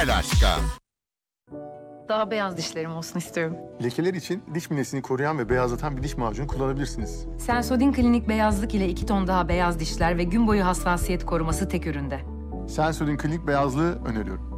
Aşka. Daha beyaz dişlerim olsun istiyorum. Lekeler için diş minesini koruyan ve beyazlatan bir diş macunu kullanabilirsiniz. Sensodyne Klinik Beyazlık ile 2 ton daha beyaz dişler ve gün boyu hassasiyet koruması tek üründe. Sensodyne Klinik Beyazlığı öneriyorum.